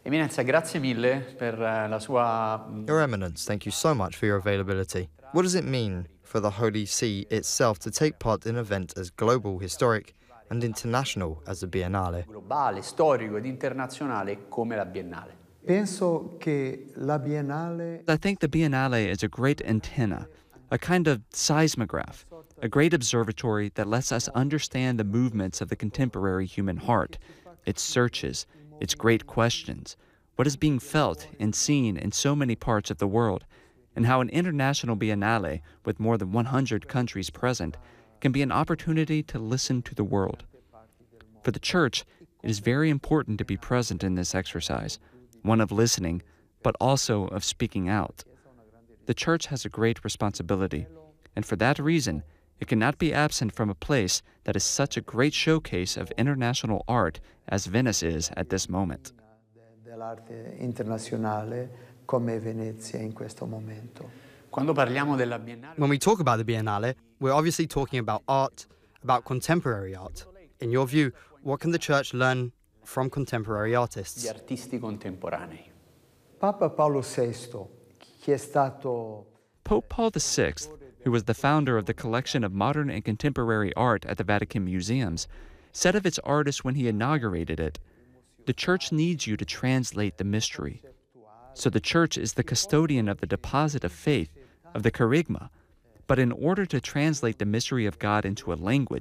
Eminenza, grazie mille per la sua... Your Eminence, thank you so much for your availability. What does it mean for the Holy See itself to take part in an event as global, historic, and international as the Biennale? globale, storico ed internazionale come la Biennale. Penso che la Biennale I think the Biennale is a great antenna, a kind of seismograph, a great observatory that lets us understand the movements of the contemporary human heart, its searches, its great questions, what is being felt and seen in so many parts of the world, and how an international Biennale with more than 100 countries present can be an opportunity to listen to the world. For the Church, it is very important to be present in this exercise, one of listening, but also of speaking out. The Church has a great responsibility, and for that reason, it cannot be absent from a place that is such a great showcase of international art as Venice is at this moment. dell'arte internazionale come Venezia in questo momento. Quando parliamo della Biennale, When we talk about the Biennale, we're obviously talking about art, about contemporary art. In your view, what can the Church learn from contemporary gli artists? artisti contemporanei. Papa Paolo VI, che è stato Pope Paul VI, who was the founder of the collection of modern and contemporary art at the Vatican Museums, said of its artists when he inaugurated it, "The Church needs you to translate the mystery." So the Church is the custodian of the deposit of faith, of the kerygma. But in order to translate the mystery of God into a language,